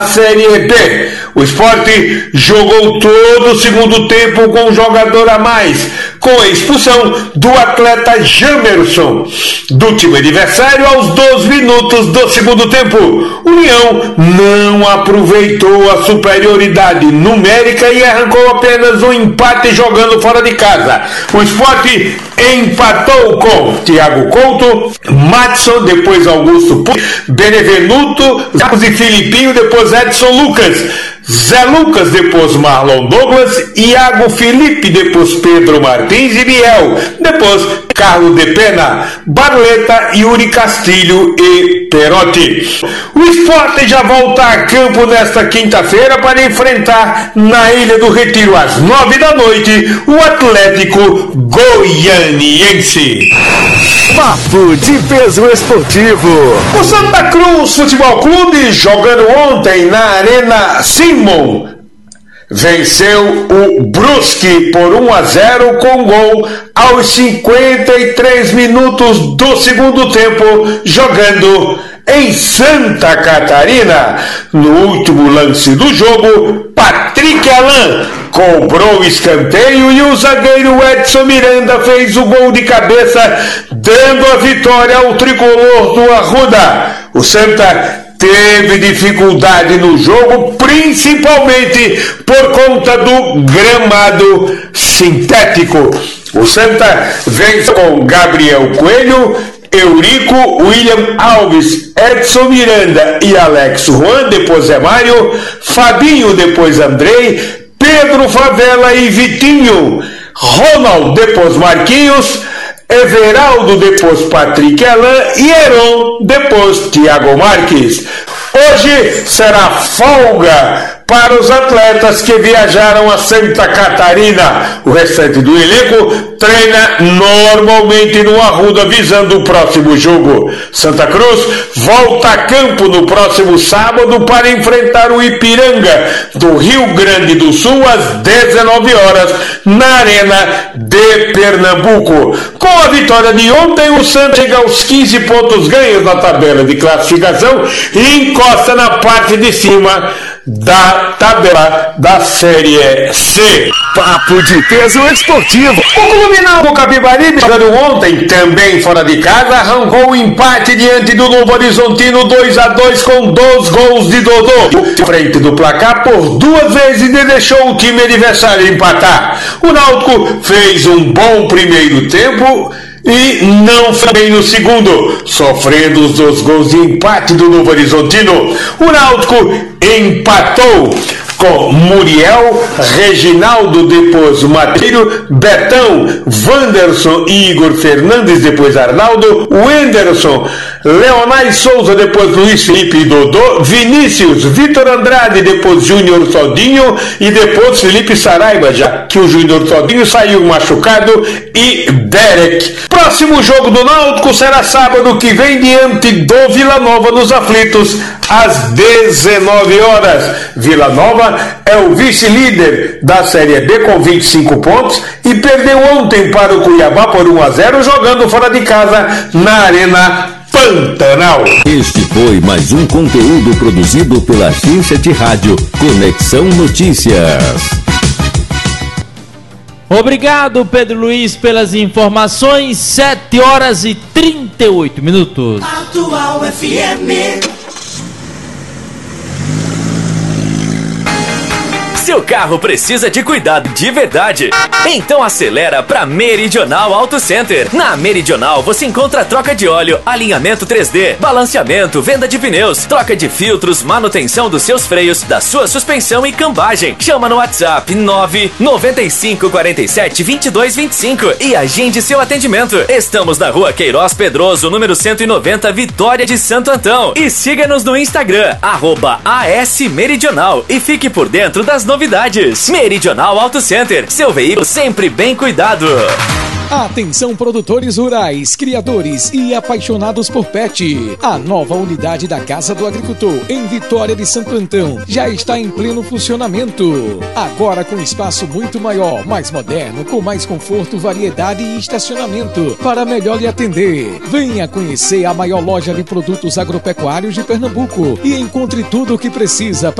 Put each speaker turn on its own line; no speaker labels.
Série B. O Sport jogou todo o segundo tempo com um jogador a mais, com a expulsão do atleta Jamerson do time adversário aos 12 minutos do segundo tempo. O União não aproveitou a superioridade numérica e arrancou apenas um empate jogando fora de casa. O Sport empatou com Thiago Couto, Matson, depois Augusto Benevenuto, Jacos e Filipinho, depois Edson Lucas, Zé Lucas, depois Marlon Douglas, Iago Felipe, depois Pedro Martins e Biel, depois Carlos de Pena, Barleta, Yuri Castilho e Perotti. O Sport já volta a campo nesta quinta-feira para enfrentar na Ilha do Retiro às 9 da noite o Atlético Goianiense.
Papo de Peso Esportivo.
O Santa Cruz Futebol Clube, jogando ontem na Arena Simon, venceu o Brusque por 1-0 com gol aos 53 minutos do segundo tempo, jogando em Santa Catarina. No último lance do jogo, Patrick Alain cobrou o escanteio e o zagueiro Edson Miranda fez o gol de cabeça, dando a vitória ao tricolor do Arruda. O Santa teve dificuldade no jogo, principalmente por conta do gramado sintético. O Santa vence com Gabriel Coelho, Eurico, William Alves, Edson Miranda e Alex Juan, depois Zé Mário, Fabinho, depois Andrei, Pedro Favela e Vitinho, Ronald, depois Marquinhos, Everaldo, depois Patrick Alain e Heron, depois Thiago Marques. Hoje será folga para os atletas que viajaram a Santa Catarina. O restante do elenco treina normalmente no Arruda visando o próximo jogo. Santa Cruz volta a campo no próximo sábado para enfrentar o Ipiranga do Rio Grande do Sul às 19 horas na Arena de Pernambuco. Com a vitória de ontem, o Santa chega aos 15 pontos ganhos na tabela de classificação e encosta na parte de cima da tabela da Série C.
Papo de Peso Esportivo.
O Clube Náutico Capibaribe, jogando ontem também fora de casa, arrancou o empate diante do Novo Horizontino 2-2 com 2 gols de Dodô. À frente do placar por 2 vezes e deixou o time adversário empatar. O Náutico fez um bom primeiro tempo e não foi bem no segundo, sofrendo os 2 gols de empate do Novo Horizontino. O Náutico empatou com Muriel, Reginaldo, depois Matheiro, Betão, Wanderson e Igor Fernandes, depois Arnaldo, Wenderson, Leonai Souza, depois Luiz Felipe e Dodô, Vinícius, Vitor Andrade, depois Júnior Todinho e depois Felipe Saraiva, já que o Júnior Todinho saiu machucado, e Derek. Próximo jogo do Náutico será sábado que vem diante do Vila Nova nos Aflitos às 19 horas. Vila Nova é o vice-líder da Série B com 25 pontos e perdeu ontem para o Cuiabá por 1-0 jogando fora de casa na Arena Pantanal.
Este foi mais um conteúdo produzido pela agência de rádio Conexão Notícias.
Obrigado, Pedro Luiz, pelas informações. 7 horas e 38 minutos.
Atual FM.
Seu carro precisa de cuidado de verdade? Então acelera para Meridional Auto Center. Na Meridional você encontra troca de óleo, alinhamento 3D, balanceamento, venda de pneus, troca de filtros, manutenção dos seus freios, da sua suspensão e cambagem. Chama no WhatsApp 995472225 e agende seu atendimento. Estamos na Rua Queiroz Pedroso, número 190, Vitória de Santo Antão. E siga-nos no Instagram, @ASMeridional, e fique por dentro das novidades. Meridional Auto Center, seu veículo sempre bem cuidado.
Atenção produtores rurais, criadores e apaixonados por pet. A nova unidade da Casa do Agricultor em Vitória de Santo Antão já está em pleno funcionamento. Agora com espaço muito maior, mais moderno, com mais conforto, variedade e estacionamento para melhor lhe atender. Venha conhecer a maior loja de produtos agropecuários de Pernambuco e encontre tudo o que precisa